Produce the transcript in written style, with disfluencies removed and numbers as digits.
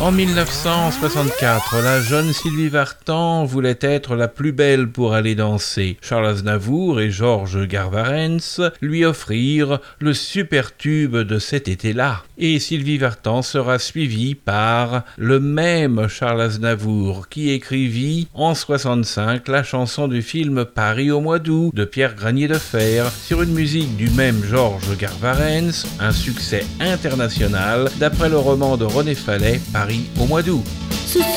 En 1964, la jeune Sylvie Vartan voulait être la plus belle pour aller danser. Charles Aznavour et Georges Garvarentz lui offrirent le super tube de cet été-là. Et Sylvie Vartan sera suivie par le même Charles Aznavour qui écrivit en 65 la chanson du film Paris au mois d'août de Pierre Granier de Fer sur une musique du même Georges Garvarentz, un succès international d'après le roman de René Fallet, Paris au mois d'août.